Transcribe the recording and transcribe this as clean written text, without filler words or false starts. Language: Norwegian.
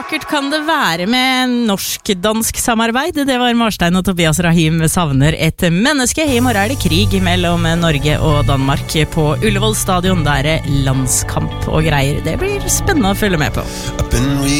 vakkert kan det være med norsk-dansk samarbeid? Det var Marstein og Tobias Rahim savner et menneske. I morgen det krig mellom Norge og Danmark på Ullevål stadion. Der landskamp og greier. Det blir spennende å følge med på.